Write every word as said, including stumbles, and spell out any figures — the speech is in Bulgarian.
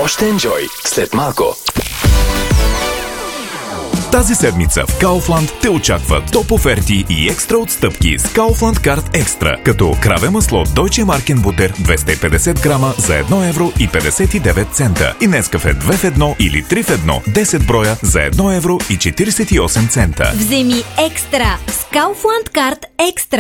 Още енджой след малко. Тази седмица в Kaufland те очакват топ оферти и екстра отстъпки с Kaufland Card Extra, като краве масло Deutsche Marken Butter двеста и петдесет грама за едно евро и петдесет и девет цента и Нескафе две в едно или три в едно десет броя за едно евро и четиридесет и осем цента. Вземи екстра с Kaufland Card Extra.